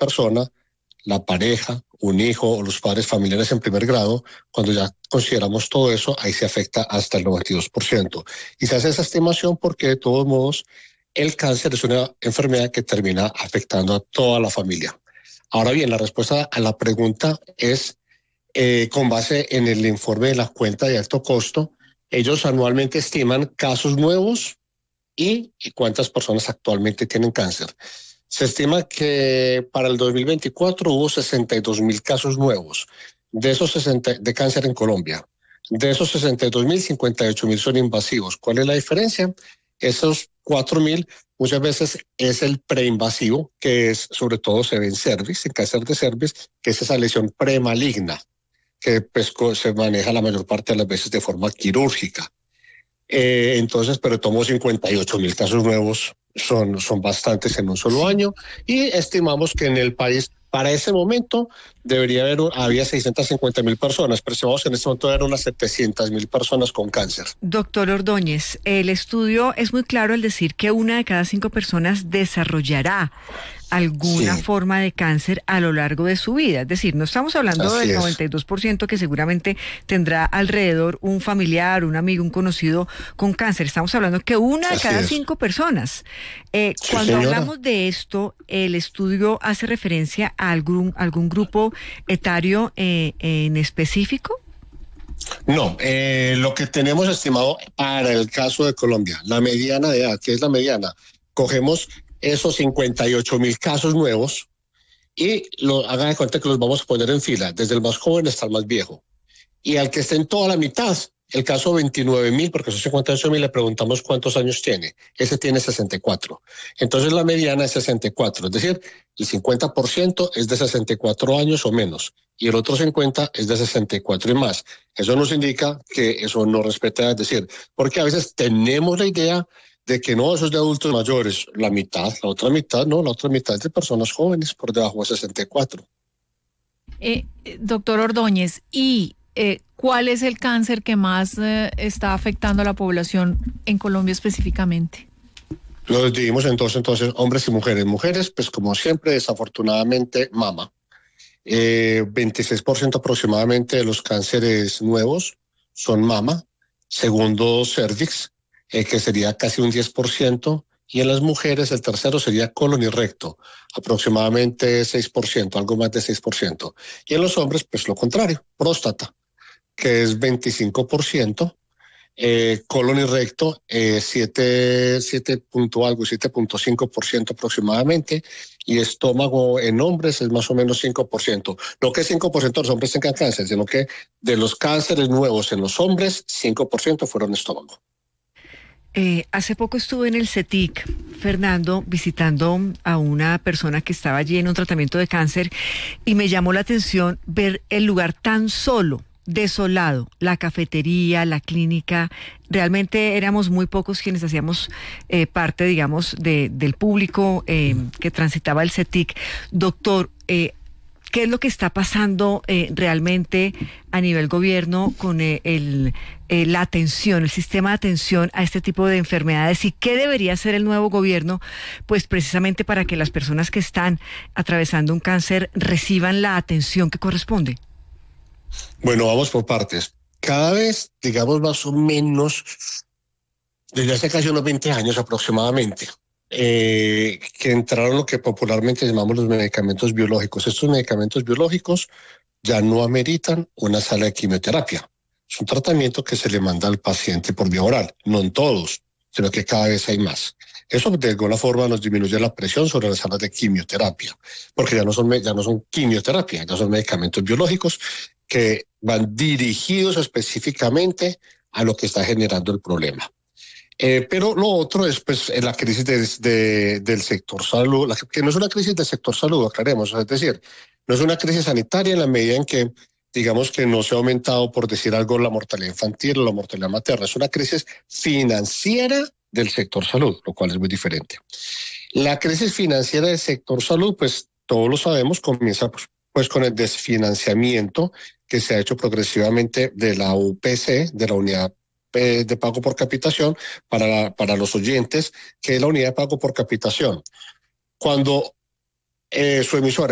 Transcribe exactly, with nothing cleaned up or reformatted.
persona, la pareja, un hijo o los padres familiares en primer grado. Cuando ya consideramos todo eso, ahí se afecta hasta el noventa y dos por ciento. Y se hace esa estimación porque de todos modos el cáncer es una enfermedad que termina afectando a toda la familia. Ahora bien, la respuesta a la pregunta es eh, con base en el informe de la cuenta de alto costo. Ellos anualmente estiman casos nuevos y, y cuántas personas actualmente tienen cáncer. Se estima que para el dos mil veinticuatro hubo sesenta y dos mil casos nuevos de esos sesenta de cáncer en Colombia. De esos sesenta y dos mil, cincuenta y ocho mil son invasivos. ¿Cuál es la diferencia? Esos cuatro mil muchas veces es el preinvasivo, que es sobre todo se ve en cervix, en cáncer de cervix, que es esa lesión premaligna, que pues, se maneja la mayor parte de las veces de forma quirúrgica. Eh, entonces, pero tomó cincuenta y ocho mil casos nuevos, son, son bastantes en un solo año, y estimamos que en el país, para ese momento, debería haber, había seiscientas cincuenta mil personas, pero estimamos que en este momento eran unas setecientas mil personas con cáncer. Doctor Ordóñez, el estudio es muy claro al decir que una de cada cinco personas desarrollará alguna sí. forma de cáncer a lo largo de su vida. Es decir, no estamos hablando Así del es. noventa y dos por ciento que seguramente tendrá alrededor un familiar, un amigo, un conocido con cáncer. Estamos hablando que una de Así cada es. cinco personas. Eh, sí, cuando señora. hablamos de esto, el estudio hace referencia a algún, algún grupo etario eh, en específico. No, eh, lo que tenemos estimado para el caso de Colombia, la mediana de edad, ¿qué es la mediana? Cogemos esos cincuenta y ocho mil casos nuevos y lo, hagan de cuenta que los vamos a poner en fila, desde el más joven hasta el más viejo. Y al que esté en toda la mitad, el caso veintinueve mil, porque son cincuenta y ocho mil, le preguntamos cuántos años tiene. Ese tiene sesenta y cuatro. Entonces la mediana es sesenta y cuatro, es decir, el cincuenta por ciento es de sesenta y cuatro años o menos, y el otro cincuenta es de sesenta y cuatro y más. Eso nos indica que eso no respeta, es decir, porque a veces tenemos la idea de que no, eso es de adultos mayores, la mitad, la otra mitad, no, la otra mitad es de personas jóvenes por debajo de sesenta y cuatro. Eh, doctor Ordóñez, ¿y eh, cuál es el cáncer que más eh, está afectando a la población en Colombia específicamente? Lo dividimos entonces, entonces hombres y mujeres. Mujeres, pues como siempre, desafortunadamente, mama. Eh, veintiséis por ciento aproximadamente de los cánceres nuevos son mama. Segundo, cervix, Eh, que sería casi un diez por ciento, y en las mujeres el tercero sería colon y recto, aproximadamente seis por ciento, algo más de seis por ciento. Y en los hombres, pues lo contrario, próstata, que es veinticinco por ciento, eh, colon y recto, eh, siete, siete punto algo, siete punto cinco por ciento aproximadamente, y estómago en hombres es más o menos cinco por ciento. No que cinco por ciento de los hombres tengan cáncer, sino que de los cánceres nuevos en los hombres, cinco por ciento fueron estómago. Eh, hace poco estuve en el CETIC, Fernando, visitando a una persona que estaba allí en un tratamiento de cáncer, y me llamó la atención ver el lugar tan solo, desolado, la cafetería, la clínica. Realmente éramos muy pocos quienes hacíamos eh, parte, digamos, de, del público eh, que transitaba el CETIC. Doctor, eh, ¿qué es lo que está pasando eh, realmente a nivel gobierno con eh, el, eh, la atención, el sistema de atención a este tipo de enfermedades? ¿Y qué debería hacer el nuevo gobierno, pues precisamente para que las personas que están atravesando un cáncer reciban la atención que corresponde? Bueno, vamos por partes. Cada vez, digamos más o menos, desde hace casi unos veinte años aproximadamente, Eh, que entraron lo que popularmente llamamos los medicamentos biológicos. Estos medicamentos biológicos ya no ameritan una sala de quimioterapia. Es un tratamiento que se le manda al paciente por vía oral, no en todos, sino que cada vez hay más. Eso de alguna forma nos disminuye la presión sobre las salas de quimioterapia, porque ya no son, ya no son quimioterapia, ya son medicamentos biológicos que van dirigidos específicamente a lo que está generando el problema. Eh, pero lo otro es pues la crisis de, de, del sector salud, la, que no es una crisis del sector salud, aclaremos, es decir, no es una crisis sanitaria en la medida en que, digamos que no se ha aumentado, por decir algo, la mortalidad infantil o la mortalidad materna, es una crisis financiera del sector salud, lo cual es muy diferente. La crisis financiera del sector salud, pues todos lo sabemos, comienza pues, pues con el desfinanciamiento que se ha hecho progresivamente de la U P C, de la unidad de pago por capitación, para, para los oyentes, que es la unidad de pago por capitación. Cuando eh, su emisora